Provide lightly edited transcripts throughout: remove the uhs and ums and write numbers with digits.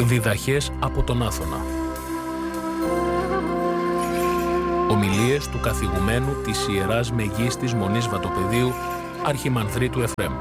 Διδαχές από τον Άθωνα. Ομιλίες του καθηγουμένου της Ιεράς Μεγίστης Μονής Βατοπεδίου, Αρχιμανδρίτου Εφραίμ.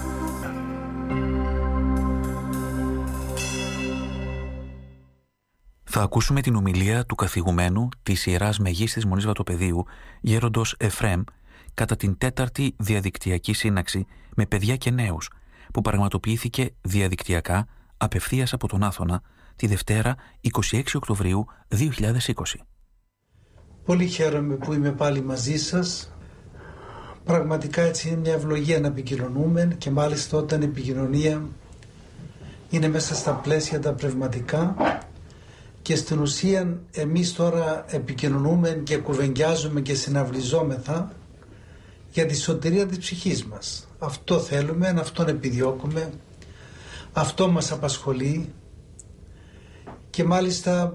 Θα ακούσουμε την ομιλία του καθηγουμένου της Ιεράς Μεγίστης Μονής Βατοπεδίου, Γέροντος Εφραίμ, κατά την 4η διαδικτυακή σύναξη με παιδιά και νέους, που πραγματοποιήθηκε διαδικτυακά απευθείας από τον Άθωνα τη Δευτέρα 26 Οκτωβρίου 2020. Πολύ χαίρομαι που είμαι πάλι μαζί σας. Πραγματικά έτσι είναι μια ευλογία να επικοινωνούμε, και μάλιστα όταν η επικοινωνία είναι μέσα στα πλαίσια τα πνευματικά, και στην ουσία εμείς τώρα επικοινωνούμε και κουβεντιάζουμε και συναυλιζόμεθα για τη σωτηρία της ψυχής μας. Αυτό θέλουμε, αυτόν επιδιώκουμε, αυτό μας απασχολεί, και μάλιστα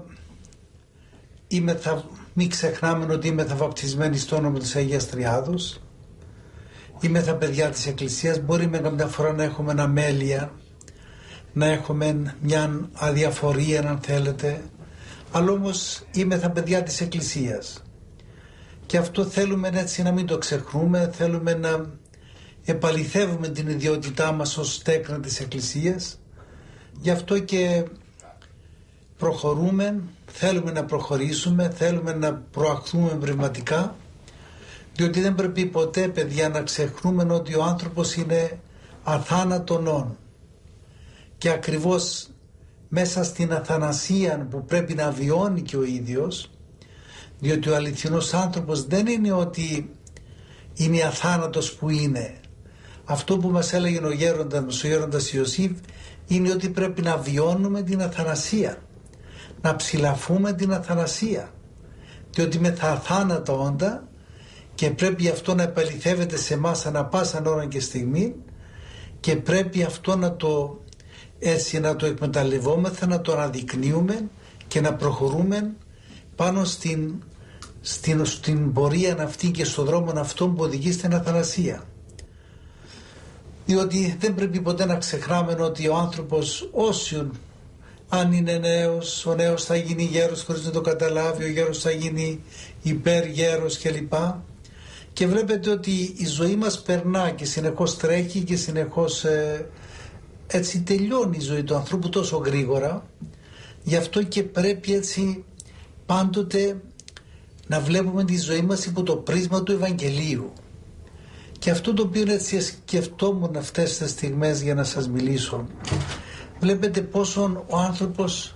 μην ξεχνάμε ότι είμαι βαπτισμένοι στο όνομα της Αγίας Τριάδος, είμαι παιδιά της Εκκλησίας. Μπορεί με καμιά φορά να έχουμε αμέλεια, να έχουμε μια αδιαφορία αν θέλετε, αλλά όμως είμαι παιδιά της Εκκλησίας, και αυτό θέλουμε έτσι να μην το ξεχνούμε. Θέλουμε να επαληθεύουμε την ιδιότητά μας ως τέκνα της Εκκλησίας. Γι' αυτό και προχωρούμε, θέλουμε να προχωρήσουμε, θέλουμε να προαχθούμε πνευματικά, διότι δεν πρέπει ποτέ, παιδιά, να ξεχνούμε ότι ο άνθρωπος είναι αθάνατον όν, και ακριβώς μέσα στην αθανασία που πρέπει να βιώνει και ο ίδιος, διότι ο αληθινός άνθρωπος δεν είναι ότι είναι αθάνατος που είναι. Αυτό που μας έλεγε ο γέροντας Ιωσήφ είναι ότι πρέπει να βιώνουμε την αθανασία, να ψηλαφούμε την αθανασία, διότι με τα αθάνατα όντα, και πρέπει αυτό να επαληθεύεται σε εμάς ανά πάσαν ώρα και στιγμή, και πρέπει αυτό να το εκμεταλλευόμεθα, να το αναδεικνύουμε και να προχωρούμε πάνω στην πορεία αυτή και στον δρόμο αυτόν που οδηγεί στην αθανασία. Διότι δεν πρέπει ποτέ να ξεχνάμε ότι ο άνθρωπος, αν είναι νέος, ο νέος θα γίνει γέρος χωρίς να το καταλάβει, ο γέρος θα γίνει υπεργέρος κλπ. Και βλέπετε ότι η ζωή μας περνά και συνεχώς τρέχει και συνεχώς έτσι τελειώνει η ζωή του ανθρώπου τόσο γρήγορα. Γι' αυτό και πρέπει έτσι πάντοτε να βλέπουμε τη ζωή μας υπό το πρίσμα του Ευαγγελίου. Και αυτό το οποίο έτσι σκεφτόμουν αυτές τις στιγμές για να σας μιλήσω, βλέπετε πόσο ο άνθρωπος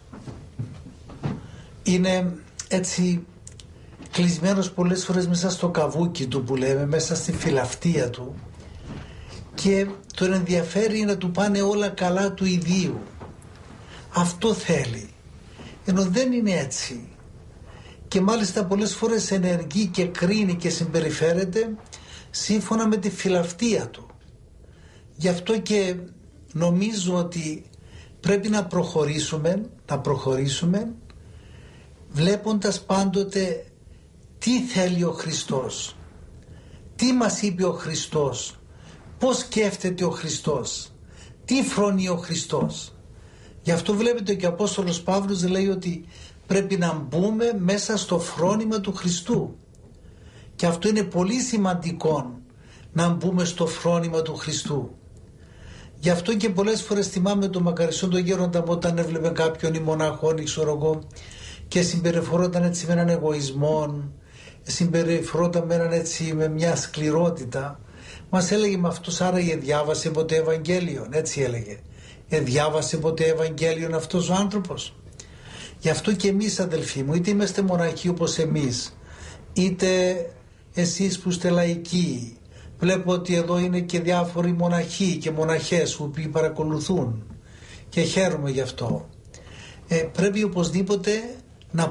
είναι έτσι κλεισμένος πολλές φορές μέσα στο καβούκι του που λέμε, μέσα στη φιλαυτία του, και τον ενδιαφέρει να του πάνε όλα καλά του ιδίου. Αυτό θέλει, ενώ δεν είναι έτσι, και μάλιστα πολλές φορές ενεργεί και κρίνει και συμπεριφέρεται σύμφωνα με τη φιλαυτία του. Γι' αυτό και νομίζω ότι πρέπει να προχωρήσουμε βλέποντας πάντοτε τι θέλει ο Χριστός, τι μας είπε ο Χριστός, πώς σκέφτεται ο Χριστός, τι φρονεί ο Χριστός. Γι' αυτό βλέπετε και ο Απόστολος Παύλος λέει ότι πρέπει να μπούμε μέσα στο φρόνημα του Χριστού, και αυτό είναι πολύ σημαντικό, να μπούμε στο φρόνημα του Χριστού. Γι' αυτό και πολλές φορές θυμάμαι τον μακαριστό τον γέροντα μου, όταν έβλεπε κάποιον ή μοναχόν ή ξέρω εγώ, και συμπεριφορόταν έτσι με έναν εγωισμό, συμπεριφορόταν με μια σκληρότητα, μας έλεγε με αυτός άραγε διάβασε ποτέ Ευαγγέλιον, έτσι έλεγε, διάβασε ποτέ Ευαγγέλιον αυτός ο άνθρωπος. Γι' αυτό και εμείς, αδελφοί μου, είτε είμαστε μοναχοί όπως εμείς, είτε εσείς που είστε λαϊκοί, βλέπω ότι εδώ είναι και διάφοροι μοναχοί και μοναχές που παρακολουθούν, και χαίρομαι γι' αυτό. Πρέπει οπωσδήποτε να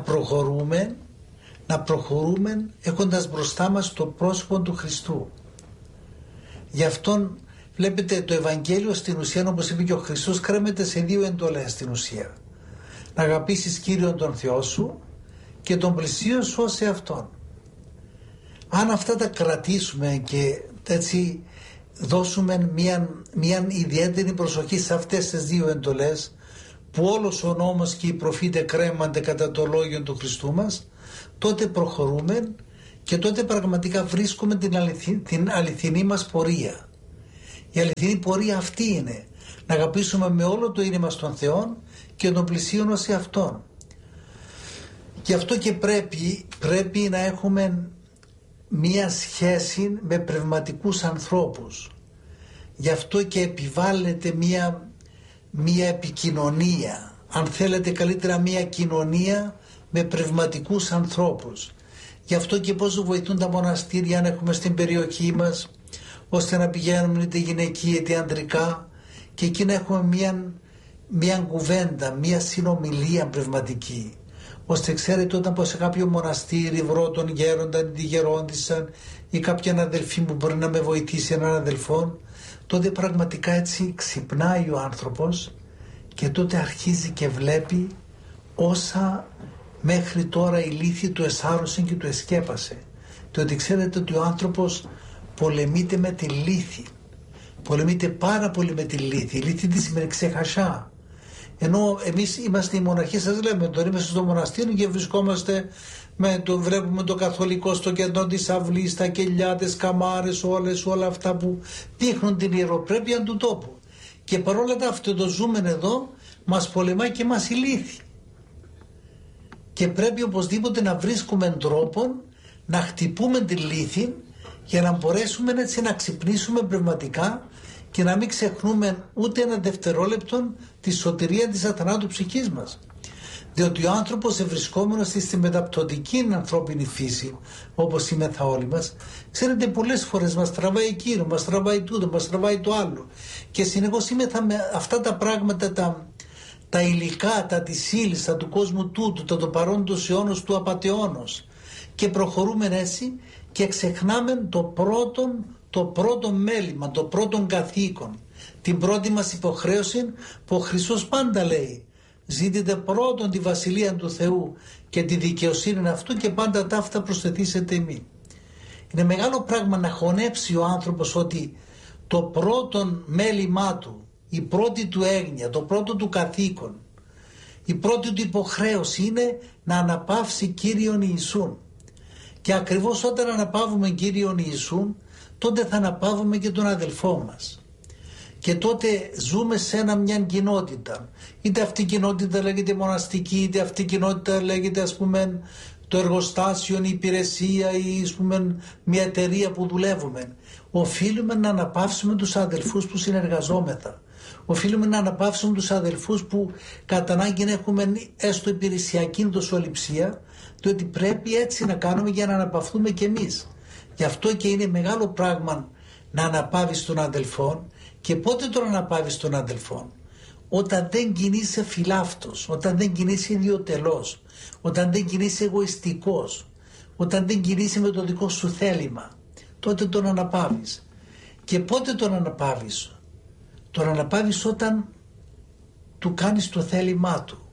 προχωρούμε έχοντας μπροστά μας το πρόσωπο του Χριστού. Γι' αυτόν βλέπετε το Ευαγγέλιο στην ουσία, όπως είπε και ο Χριστός, κρέμεται σε δύο εντολές στην ουσία. Να αγαπήσεις Κύριον τον Θεό σου και τον πλησίον σου ως εαυτόν. Αν αυτά τα κρατήσουμε και έτσι δώσουμε μια ιδιαίτερη προσοχή σε αυτές τις δύο εντολές, που όλος ο νόμος και οι προφήτε κρέμανται κατά το λόγιο του Χριστού μας, τότε προχωρούμε και τότε πραγματικά βρίσκουμε την αληθινή μας πορεία. Η αληθινή πορεία αυτή είναι να αγαπήσουμε με όλο το είναι μας τον Θεό και τον πλησίον ως εαυτόν. Γι' αυτό και πρέπει να έχουμε μία σχέση με πνευματικούς ανθρώπους. Γι' αυτό και επιβάλλεται μία επικοινωνία, αν θέλετε καλύτερα μία κοινωνία με πνευματικούς ανθρώπους. Γι' αυτό και πώς βοηθούν τα μοναστήρια αν έχουμε στην περιοχή μας, ώστε να πηγαίνουμε είτε γυναικεία είτε αντρικά, και εκεί να έχουμε μία κουβέντα, μία συνομιλία πνευματική. Ώστε ξέρετε, όταν πω σε κάποιο μοναστήρι βρω τον γέροντα ή τη γερόντισσα ή κάποια αδελφή μου μπορεί να με βοηθήσει, έναν αδελφό, τότε πραγματικά έτσι ξυπνάει ο άνθρωπος και τότε αρχίζει και βλέπει όσα μέχρι τώρα η λύθη του εσάρωσε και του εσκέπασε. Διότι ξέρετε ότι ο άνθρωπος πολεμείται με τη λύθη. Πολεμείται πάρα πολύ με τη λύθη. Η λύθη τι σημαίνει? Ξεχασά. Ενώ εμείς είμαστε οι μοναχοί, σας λέμε, τώρα είμαστε στο μοναστήρι και βρισκόμαστε βλέπουμε το καθολικό στο κέντρο της αυλής, τα κελιά, τις καμάρες, όλα αυτά που δείχνουν την ιεροπρέπεια του τόπου. Και παρόλα τα αυτό το ζούμε εδώ, μας πολεμάει και μας η λύθη. Και πρέπει οπωσδήποτε να βρίσκουμε τρόπο να χτυπούμε τη λύθη για να μπορέσουμε έτσι να ξυπνήσουμε πνευματικά και να μην ξεχνούμε ούτε ένα δευτερόλεπτο τη σωτηρία της αθανάτου ψυχής μας. Διότι ο άνθρωπος ευρισκόμενος στη μεταπτωτική ανθρώπινη φύση, όπως είμεθα όλοι μας, ξέρετε, πολλές φορές μας τραβάει εκείνο, μας τραβάει τούτο, μας τραβάει το άλλο. Και συνεχώς είμεθα με αυτά τα πράγματα, τα υλικά, τα της ύλης, τα του κόσμου τούτου, τα του παρόντος αιώνος του απατεώνος. Και προχωρούμε έτσι και ξεχνάμε το πρώτο μέλημα, το πρώτο καθήκον, την πρώτη μας υποχρέωση που ο Χριστός πάντα λέει: ζήτετε πρώτον τη Βασιλεία του Θεού και τη δικαιοσύνη αυτού και πάντα τα αυτά προσθεθήσετε εμείς. Είναι μεγάλο πράγμα να χωνέψει ο άνθρωπος ότι το πρώτο μέλημά του, η πρώτη του έγνοια, το πρώτο του καθήκον, η πρώτη του υποχρέωση είναι να αναπαύσει Κύριον Ιησούν. Και ακριβώς όταν αναπαύουμε Κύριον Ιησούν, τότε θα αναπαύουμε και τον αδελφό μας. Και τότε ζούμε σε μια κοινότητα. Είτε αυτή η κοινότητα λέγεται μοναστική, είτε αυτή η κοινότητα λέγεται το εργοστάσιο, η υπηρεσία ή μια εταιρεία που δουλεύουμε. Οφείλουμε να αναπαύσουμε τους αδελφούς που συνεργαζόμεθα. Οφείλουμε να αναπαύσουμε τους αδελφούς που κατά ανάγκη έχουμε έστω υπηρεσιακή δοσοληψία, διότι πρέπει έτσι να κάνουμε για να αναπαυθούμε κι εμείς. Γι' αυτό και είναι μεγάλο πράγμα να αναπαύεις τον αδελφό. Και πότε τον αναπαύεις τον αδελφό? Όταν δεν κινείσαι φιλάφτος, όταν δεν κινείσαι ιδιωτελώς, όταν δεν κινείσαι εγωιστικός, όταν δεν κινείσαι με το δικό σου θέλημα, τότε τον αναπαύεις. Και πότε τον αναπαύεις? Τον αναπαύεις όταν του κάνεις το θέλημά του.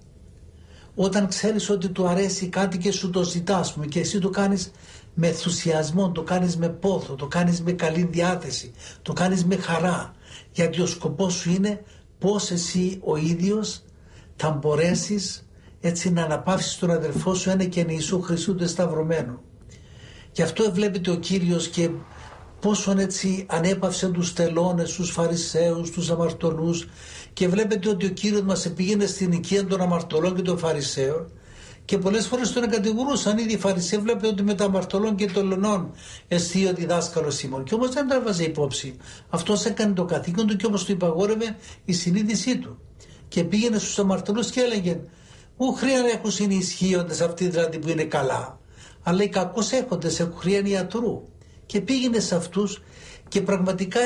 Όταν ξέρεις ότι του αρέσει κάτι και σου το ζητάς και εσύ το κάνεις με ενθουσιασμό, το κάνεις με πόθο, το κάνεις με καλή διάθεση, το κάνεις με χαρά. Γιατί ο σκοπός σου είναι πώς εσύ ο ίδιος θα μπορέσεις έτσι να αναπαύσεις τον αδελφό σου ένα και εν Ιησού Χριστού το σταυρωμένο. Γι' αυτό βλέπετε ο Κύριος και πόσον έτσι ανέπαυσε τους τελώνες, τους Φαρισαίους, τους αμαρτωλούς, και βλέπετε ότι ο Κύριος μας πήγαινε στην οικία των αμαρτωλών και των Φαρισαίων και πολλές φορές τον κατηγορούσαν ήδη οι Φαρισαίοι. Βλέπετε ότι με τα αμαρτωλών και των λονών εστί ο διδάσκαλος ημών, και όμως δεν τα έβαζε υπόψη. Αυτός έκανε το καθήκον του και όμως του υπαγόρευε η συνείδησή του. Και πήγαινε στους αμαρτωλούς και έλεγε: ου χρειαν έχουν είναι ισχύοντες αυτοί δηλαδή που είναι καλά, αλλά οι κακώς έχοντες έχουν χρειαν ιατρού. Και πήγαινε σε αυτούς και πραγματικά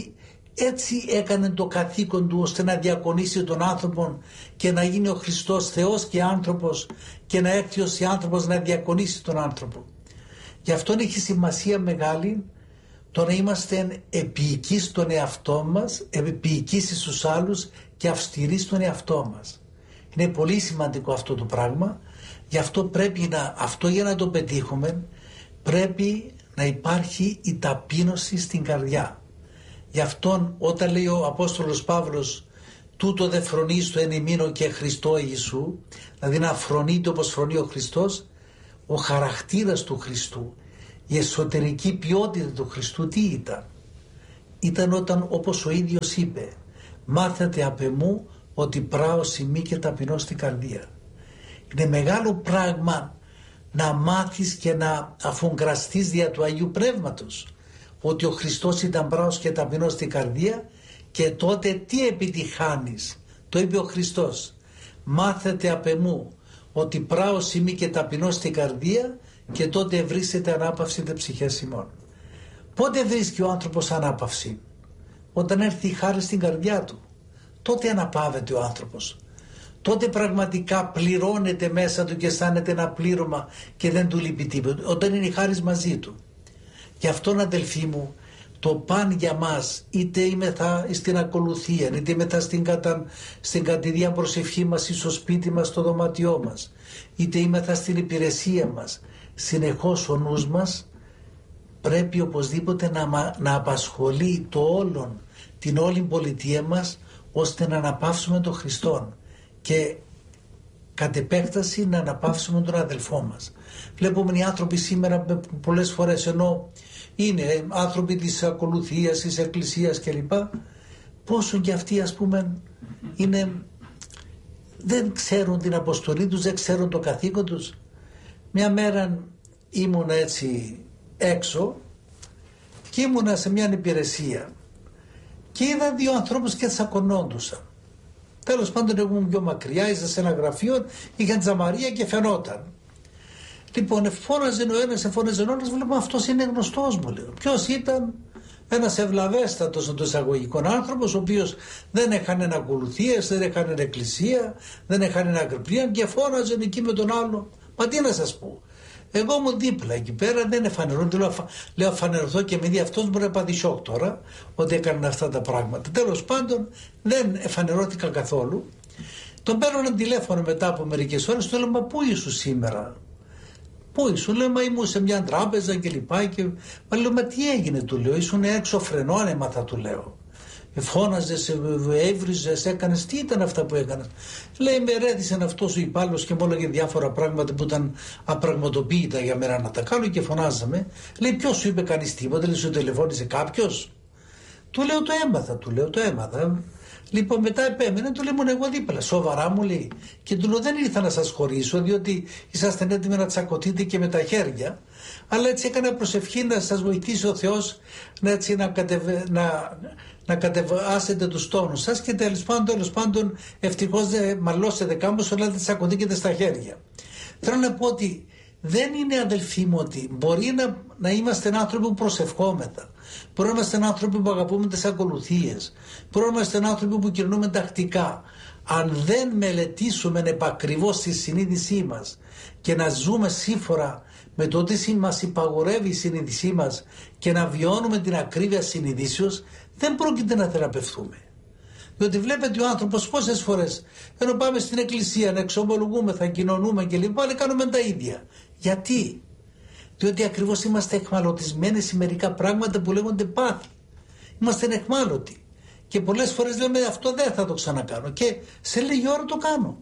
έτσι έκανε το καθήκον του, ώστε να διακονήσει τον άνθρωπο και να γίνει ο Χριστός Θεός και άνθρωπος και να έρθει ως άνθρωπος να διακονήσει τον άνθρωπο. Γι' αυτό έχει σημασία μεγάλη το να είμαστε επίοικοι στον εαυτό μας, επίοικοι στους άλλους και αυστηροί στον εαυτό μας. Είναι πολύ σημαντικό αυτό το πράγμα. Γι' αυτό πρέπει αυτό για να το πετύχουμε πρέπει να υπάρχει η ταπείνωση στην καρδιά. Γι' αυτόν όταν λέει ο Απόστολος Παύλος τούτο δε φρονείς εν ημίνο και Χριστό Ιησού, δηλαδή να φρονείται όπως φρονεί ο Χριστός. Ο χαρακτήρας του Χριστού, η εσωτερική ποιότητα του Χριστού τι ήταν? Ήταν όταν, όπως ο ίδιος είπε, μάθετε απ' εμού ότι πράος ημί και ταπεινός στην καρδία. Είναι μεγάλο πράγμα να μάθεις και να αφογκραστείς δια του Αγίου Πνεύματος ότι ο Χριστός ήταν πράος και ταπεινός στην καρδία, και τότε τι επιτυχάνεις? Το είπε ο Χριστός, μάθετε απ' εμού ότι πράος ημί και ταπεινός στην καρδία, και τότε βρίσκεται ανάπαυση τε ψυχές ημών. Πότε βρίσκει ο άνθρωπος ανάπαυση? Όταν έρθει η χάρη στην καρδιά του. Τότε αναπαύεται ο άνθρωπος. Τότε πραγματικά πληρώνεται μέσα του και αισθάνεται ένα πλήρωμα και δεν του λείπει τίποτα. Όταν είναι η χάρις μαζί του. Γι' αυτόν, αδελφοί μου, το παν για μας, είτε είμεθα στην ακολουθία, είτε είμεθα στην κατηδία προσευχή μας ή στο σπίτι μας, στο δωμάτιό μας, είτε είμεθα στην υπηρεσία μας, συνεχώς ο νους μας πρέπει οπωσδήποτε να απασχολεί το όλον, την όλη πολιτεία μας, ώστε να αναπαύσουμε τον Χριστόν και κατ' επέκταση να αναπαύσουμε τον αδελφό μας. Βλέπουμε οι άνθρωποι σήμερα πολλές φορές, ενώ είναι άνθρωποι της ακολουθίας, της εκκλησίας κλπ, πόσο και αυτοί, ας πούμε, δεν ξέρουν την αποστολή τους, δεν ξέρουν το καθήκον τους. Μια μέρα ήμουνα έτσι έξω και ήμουνα σε μια υπηρεσία και είδα δύο ανθρώπους και τσακωνόντουσαν. Τέλος πάντων, εγώ ήμουν πιο μακριά, είσαι σε ένα γραφείο, είχαν τζαμαρία και φαινόταν. Λοιπόν, φώναζε ο ένας, φώναζε ο άλλος, βλέπω αυτός είναι γνωστός μου, λέω. Ποιος ήταν? Ένας ευλαβέστατος των εισαγωγικών άνθρωπος, ο οποίος δεν έχανε ακολουθίες, δεν έχανε εκκλησία, δεν έχανε αγρυπνία, και φώναζε εκεί με τον άλλο. Μα τι να σας πω, εγώ μου δίπλα εκεί πέρα, δεν εφανερώνει. Λέω φανερωθώ και με δει αυτός, μπορεί να πάθει σοκ τώρα ότι έκαναν αυτά τα πράγματα. Τέλος πάντων, δεν εφανερώθηκα καθόλου. Τον παίρνω ένα τηλέφωνο μετά από μερικές ώρες, του λέω, μα πού ήσουν σήμερα? Πού ήσουν? Λέω, μα ήμουν σε μια τράπεζα και λοιπά. Μα λέω, μα τι έγινε? Του λέω, ήσουν έξω φρενών, έμαθα, του λέω. Φώναζες, έβριζες, έκανες, τι ήταν αυτά που έκανες? Λέει, με ρέθησαν αυτός ο υπάλληλος και μου έλεγε διάφορα πράγματα που ήταν απραγματοποιητά για μένα να τα κάνω, και φωνάζαμε. Λέει, ποιος σου είπε κανείς τίποτα? Λέει, σου τηλεφώνησε κάποιος? Του λέω, το έμαθα, του λέω, το έμαθα. Λοιπόν, μετά επέμενε, του λέει, ήμουν εγώ δίπλα. Σοβαρά, μου λέει. Και του λέω, δεν ήρθα να σας χωρίσω, διότι ήσασταν έτοιμοι να τσακωθείτε και με τα χέρια. Αλλά έτσι έκανα προσευχή να σας βοηθήσει ο Θεός να κατεβάσετε τους τόνους σας, και τέλος πάντων ευτυχώς δεν μαλώσετε κάμπος, αλλά δεν τσακωθήκετε στα χέρια. Θέλω να πω ότι δεν είναι, αδελφοί μου, ότι μπορεί να είμαστε άνθρωποι που προσευχόμεθα. Μπορεί να είμαστε άνθρωποι που αγαπούμε τις ακολουθίες. Μπορεί να είμαστε άνθρωποι που κυρνούμε τακτικά. Αν δεν μελετήσουμε επακριβώς τη συνείδησή μας και να ζούμε σύμφωνα με το ότι μας υπαγορεύει η συνείδησή μας και να βιώνουμε την ακρίβεια συνειδήσεως, δεν πρόκειται να θεραπευτούμε. Διότι βλέπετε ο άνθρωπος πόσες φορές, ενώ πάμε στην εκκλησία να εξομολογούμε, θα κοινωνούμε κλπ, αλλά κάνουμε τα ίδια. Γιατί? Διότι ακριβώς είμαστε εχμαλωτισμένοι σε μερικά πράγματα που λέγονται πάθη. Είμαστε εχμάλωτοι. Και πολλές φορές λέμε, αυτό δεν θα το ξανακάνω. Και σε λίγη ώρα το κάνω.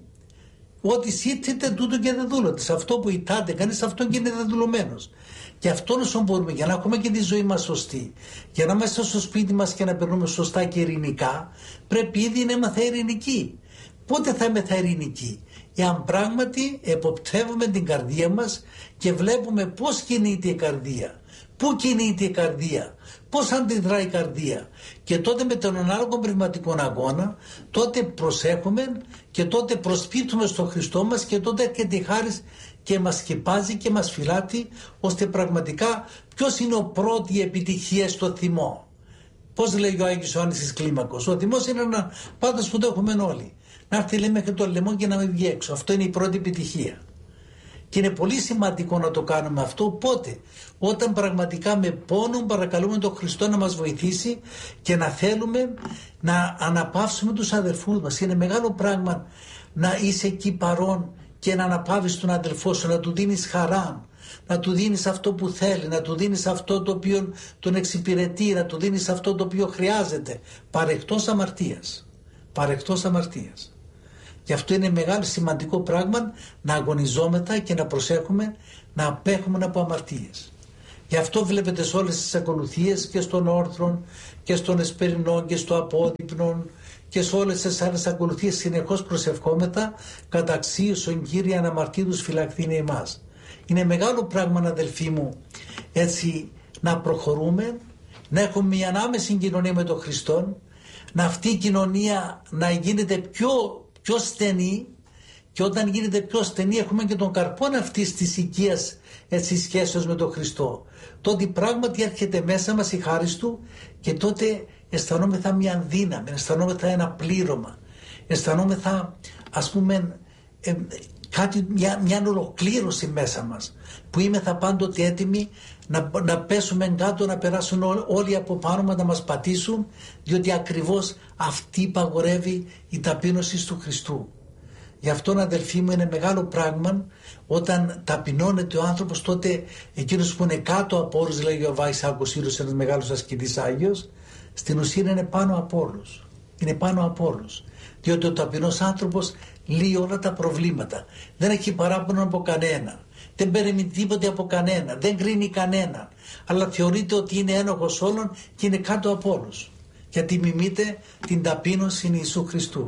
Ότι σύντητε τούτο και δεν δούλωτε. Σε αυτό που ητάτε κανείς, αυτό και είναι δεδουλωμένος. Και αυτόν όσο μπορούμε, για να έχουμε και τη ζωή μας σωστή, για να είμαστε στο σπίτι μας και να περνούμε σωστά και ειρηνικά, πρέπει ήδη να είμαστε ειρηνικοί. Πότε θα είμαστε ειρηνικοί? Εάν πράγματι εποπτεύουμε την καρδία μας και βλέπουμε πώς κινείται η καρδία, πού κινείται η καρδία, πώς αντιδρά η καρδία, και τότε με τον ανάλογο πνευματικό αγώνα, τότε προσέχουμε και τότε προσπίπτουμε στον Χριστό μας, και τότε έρχεται η χάρις και μας σκεπάζει και μας φυλάτει, ώστε πραγματικά ποιος είναι ο πρώτη επιτυχία στο θυμό? Πώς λέει ο Άγιος Ιωάννης της Κλίμακος? Ο θυμός είναι ένα πάντως που το έχουμε όλοι. Να έρθει, λέει, μέχρι το λαιμό και να μην βγει έξω. Αυτό είναι η πρώτη επιτυχία. Και είναι πολύ σημαντικό να το κάνουμε αυτό. Πότε? Όταν πραγματικά με πόνο παρακαλούμε τον Χριστό να μας βοηθήσει και να θέλουμε να αναπαύσουμε τους αδελφούς μας. Είναι μεγάλο πράγμα να είσαι εκεί παρόν και να αναπαύεις τον αδελφό σου, να του δίνεις χαρά, να του δίνεις αυτό που θέλει, να του δίνεις αυτό το οποίο τον εξυπηρετεί, να του δίνεις αυτό το οποίο χρειάζεται, παρεκτός αμαρτίας. παρεκτός αμαρτίας. Γι' αυτό είναι μεγάλο σημαντικό πράγμα να αγωνιζόμεθα και να προσέχουμε να απέχουμε από αμαρτίες. Γι' αυτό βλέπετε σε όλες τις ακολουθίες και στον όρθρον και στον εσπερινόν και στο απόδειπνον και σε όλες τις άλλες ακολουθίες συνεχώς προσευχόμεθα καταξίωσον Κύριε αναμαρτήτους φυλακτήνε εμάς. Είναι μεγάλο πράγμα, αδελφοί μου, έτσι να προχωρούμε, να έχουμε μια άμεση κοινωνία με τον Χριστό, να αυτή η κοινωνία να γίνεται πιο στενή, και όταν γίνεται πιο στενή έχουμε και τον καρπόν αυτής της οικίας σχέσεως με τον Χριστό. Τότε πράγματι έρχεται μέσα μας η χάρις Του και τότε αισθανόμεθα μια δύναμη, αισθανόμεθα ένα πλήρωμα, αισθανόμεθα ας πούμε μια ολοκλήρωση μέσα μας, που είμεθα πάντοτε έτοιμοι να πέσουμε κάτω, να περάσουν όλοι από πάνω μας, να μας πατήσουν, διότι ακριβώς αυτή υπαγορεύει η ταπείνωση του Χριστού. Γι' αυτό, αδελφοί μου, είναι μεγάλο πράγμα όταν ταπεινώνεται ο άνθρωπος, τότε εκείνος που είναι κάτω από όλους, λέγει ο Βάης-Άκος Σύρος, ένας μεγάλος ασκητής Άγιος, στην ουσία είναι πάνω από όλους. Είναι πάνω από όλους. Διότι ο ταπεινός άνθρωπος λύει όλα τα προβλήματα. Δεν έχει παράπονο από κανένα. Δεν παίρνει τίποτε από κανένα. Δεν κρίνει κανένα. Αλλά θεωρείται ότι είναι ένοχος όλων και είναι κάτω από όλους. Γιατί μιμείται την ταπείνωση Ιησού Χριστού.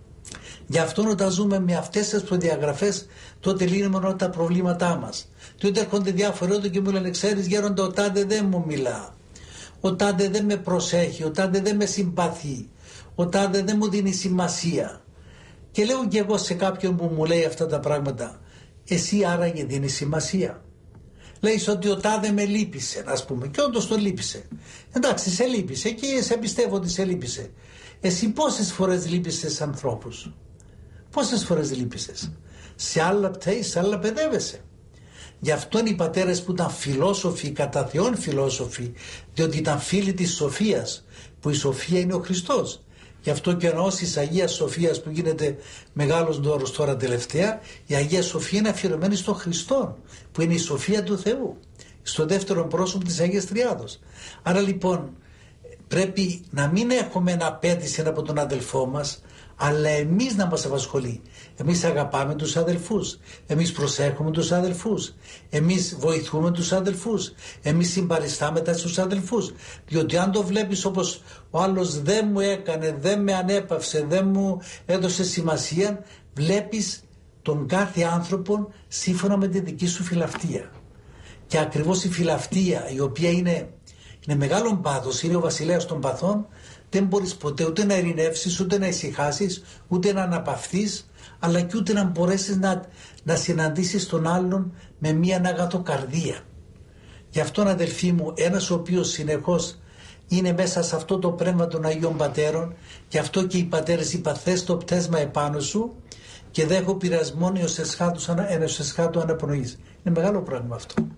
Γι' αυτό όταν ζούμε με αυτές τις προδιαγραφές, τότε λύνουμε όλα τα προβλήματά μας. Τότε έρχονται διάφοροι εδώ και μου λένε, ξέρεις γέροντα, ο τάδε δεν μου μιλά. Ο τάδε δεν με προσέχει. Ο τάδε δεν με συμπαθεί. Ο τάδε δεν μου δίνει σημασία. Και λέω και εγώ σε κάποιον που μου λέει αυτά τα πράγματα, εσύ άραγε δίνει σημασία? Λέει ότι ο τάδε με λύπησε, ας πούμε, και όντως το λύπησε. Εντάξει, σε λύπησε και σε πιστεύω ότι σε λύπησε. Εσύ πόσες φορές λύπησες ανθρώπους? Πόσες φορές λύπησες? Σε άλλα πταίεις, σε άλλα παιδεύεσαι. Γι' αυτό είναι οι πατέρες που ήταν φιλόσοφοι, κατά Θεόν φιλόσοφοι, διότι ήταν φίλοι της σοφίας, που η σοφία είναι ο Χριστός. Γι' αυτό και ο ναός της Αγίας Σοφίας, που γίνεται μεγάλος δώρος τώρα τελευταία, η Αγία Σοφία είναι αφιερωμένη στον Χριστό, που είναι η σοφία του Θεού, στο δεύτερο πρόσωπο της Αγίας Τριάδος. Άρα λοιπόν πρέπει να μην έχουμε απέτηση από τον αδελφό μας, αλλά εμείς να μας απασχολεί. Εμείς αγαπάμε τους αδελφούς, εμείς προσέχουμε τους αδελφούς, εμείς βοηθούμε τους αδελφούς, εμείς συμπαριστάμεθα στους αδελφούς. Διότι αν το βλέπεις όπως ο άλλος δεν μου έκανε, δεν με ανέπαυσε, δεν μου έδωσε σημασία, βλέπεις τον κάθε άνθρωπο σύμφωνα με τη δική σου φιλαυτία. Και ακριβώς η φιλαυτία, η οποία είναι μεγάλο πάθος, είναι ο βασιλέας των παθών, δεν μπορείς ποτέ ούτε να ειρηνεύσεις, ούτε να ησυχάσεις, ούτε να αναπαυθείς, αλλά και ούτε να μπορέσεις να συναντήσεις τον άλλον με μία αγαθοκαρδία. Γι' αυτό, αδελφοί μου, ένας ο οποίος συνεχώς είναι μέσα σε αυτό το πνεύμα των Αγίων Πατέρων, γι' αυτό και οι πατέρες είπα, θες το πτέσμα επάνω σου και δέχω πειρασμόν έως εσχάτου αναπνοής. Είναι μεγάλο πράγμα αυτό.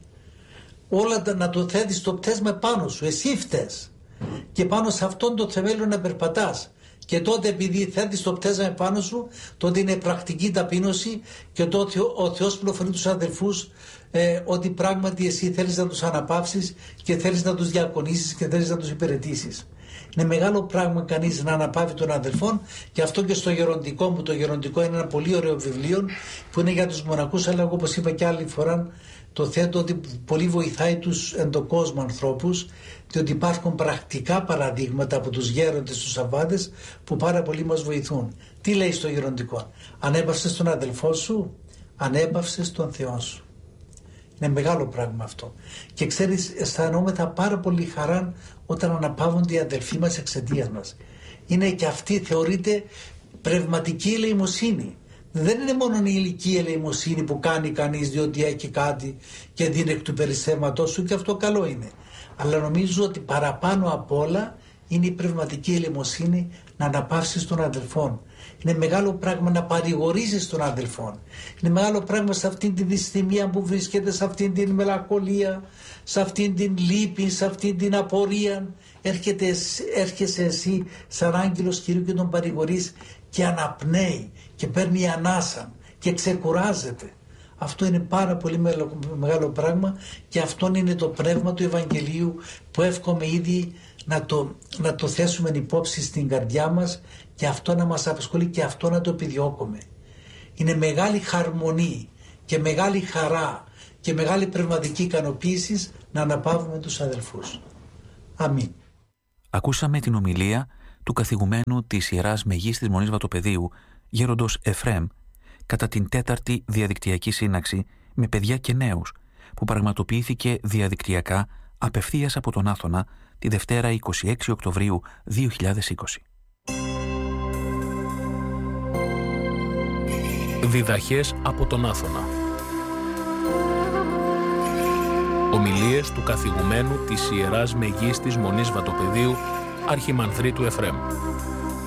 Όλα να το θέτεις το πτέσμα επάνω σου, εσύ φταίς. Και πάνω σε αυτόν το θεμέλιο να περπατάς. Και τότε, επειδή θέτεις το πτέσμα επάνω σου, τότε είναι πρακτική ταπείνωση και τότε ο Θεός πληροφορεί τους αδελφούς ότι πράγματι εσύ θέλεις να τους αναπαύσεις και θέλεις να τους διακονήσεις και θέλεις να τους υπηρετήσεις. Είναι μεγάλο πράγμα κανείς να αναπαύει τον αδελφόν, και αυτό και στο γεροντικό μου. Το γεροντικό είναι ένα πολύ ωραίο βιβλίο που είναι για τους μοναχούς, αλλά εγώ, όπως είπα και άλλη φορά, το θέτω ότι πολύ βοηθάει τους εντοκόσμου ανθρώπους, διότι υπάρχουν πρακτικά παραδείγματα από τους γέροντες, τους αββάτες, που πάρα πολύ μας βοηθούν. Τι λέει στο γεροντικό? Ανέπαυσες τον αδελφό σου, ανέπαυσες τον Θεό σου. Είναι μεγάλο πράγμα αυτό. Και ξέρεις, αισθανόμεθα πάρα πολύ χαρά όταν αναπαύονται οι αδελφοί μας εξαιτίας μας. Είναι και αυτή, θεωρείται πνευματική ελεημοσύνη. Δεν είναι μόνο η ηλική ελεημοσύνη που κάνει κανείς διότι έχει κάτι και δίνει εκ του περισσεύματός σου, και αυτό καλό είναι. Αλλά νομίζω ότι παραπάνω απ' όλα είναι η πνευματική ελεημοσύνη, να αναπαύσεις τον αδελφόν. Είναι μεγάλο πράγμα να παρηγορήσεις τον αδελφόν. Είναι μεγάλο πράγμα σε αυτήν την δυσθυμία που βρίσκεται, σε αυτήν την μελαγχολία, σε αυτήν την λύπη, σε αυτήν την απορία. Έρχεσαι εσύ σαν άγγελος Κυρίου και τον παρηγορείς και αναπνέει και παίρνει ανάσα και ξεκουράζεται. Αυτό είναι πάρα πολύ μεγάλο πράγμα και αυτό είναι το πνεύμα του Ευαγγελίου που εύχομαι ήδη να το θέσουμε υπόψη στην καρδιά μας και αυτό να μας απασχολεί και αυτό να το επιδιώκουμε. Είναι μεγάλη χαρμονή και μεγάλη χαρά και μεγάλη πνευματική ικανοποίηση να αναπαύουμε τους αδελφούς. Αμήν. Ακούσαμε την ομιλία του καθηγουμένου της Ιεράς Μεγής της Μονής Βατοπεδίου, γέροντος Εφραίμ, κατά την 4η διαδικτυακή σύναξη με παιδιά και νέους, που πραγματοποιήθηκε διαδικτυακά απευθείας από τον Άθωνα τη Δευτέρα 26 Οκτωβρίου 2020. Διδαχές από τον Άθωνα. Ομιλίες του καθηγουμένου της Ιεράς Μεγής της Μονής Βατοπεδίου, Αρχιμανδρίτου Εφραίμ.